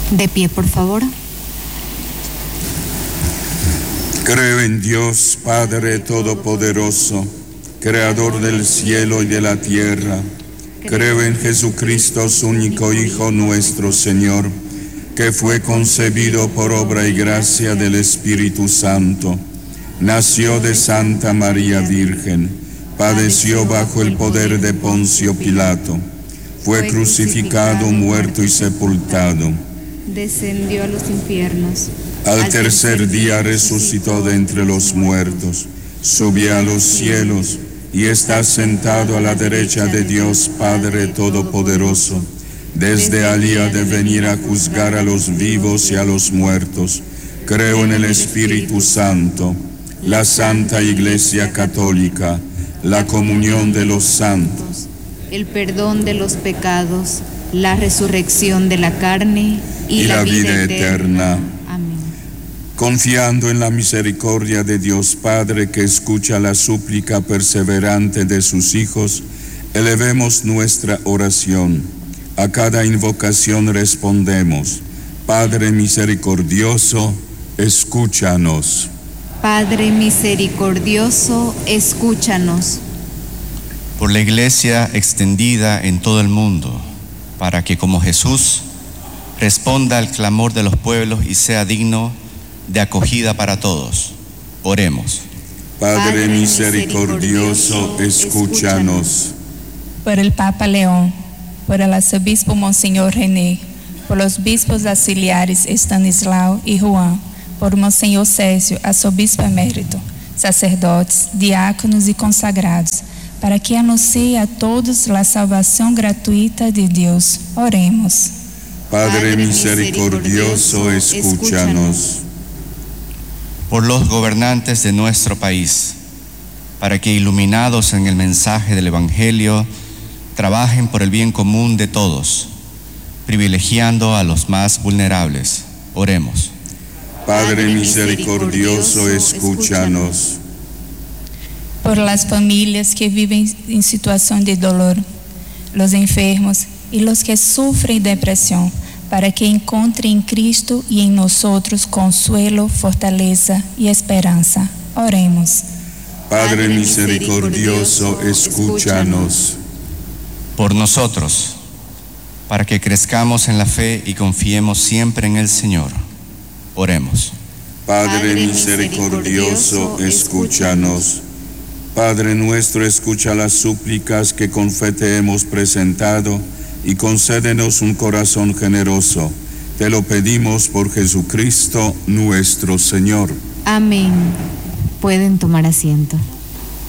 De pie, por favor. Creo en Dios, Padre Todopoderoso, Creador del cielo y de la tierra. Creo en Jesucristo, su único Hijo, nuestro Señor, que fue concebido por obra y gracia del Espíritu Santo. Nació de Santa María Virgen, padeció bajo el poder de Poncio Pilato, fue crucificado, muerto y sepultado. Descendió a los infiernos. Al tercer día resucitó de entre los muertos, subió a los cielos y está sentado a la derecha de Dios Padre Todopoderoso. Desde allí ha de venir a juzgar a los vivos y a los muertos. Creo en el Espíritu Santo, la Santa Iglesia Católica, la comunión de los santos, el perdón de los pecados, la resurrección de la carne y la vida eterna. Amén. Confiando en la misericordia de Dios Padre, que escucha la súplica perseverante de sus hijos, elevemos nuestra oración. A cada invocación respondemos: Padre misericordioso, escúchanos. Padre misericordioso, escúchanos. Por la Iglesia extendida en todo el mundo, para que como Jesús responda al clamor de los pueblos y sea digno de acogida para todos. Oremos. Padre misericordioso, escúchanos. Por el Papa León, por el arzobispo Monseñor René, por los bispos auxiliares Estanislao y Juan, por Monseñor Césio, arzobispo emérito, sacerdotes, diáconos y consagrados, para que anuncie a todos la salvación gratuita de Dios. Oremos. Padre misericordioso, escúchanos. Por los gobernantes de nuestro país, para que iluminados en el mensaje del Evangelio, trabajen por el bien común de todos, privilegiando a los más vulnerables. Oremos. Padre misericordioso, escúchanos. Por las familias que viven en situación de dolor, los enfermos y los que sufren depresión, para que encuentren en Cristo y en nosotros consuelo, fortaleza y esperanza. Oremos. Padre misericordioso, escúchanos. Por nosotros, para que crezcamos en la fe y confiemos siempre en el Señor. Oremos. Padre misericordioso, escúchanos. Padre nuestro, escucha las súplicas que con fe te hemos presentado y concédenos un corazón generoso. Te lo pedimos por Jesucristo nuestro Señor. Amén. Pueden tomar asiento.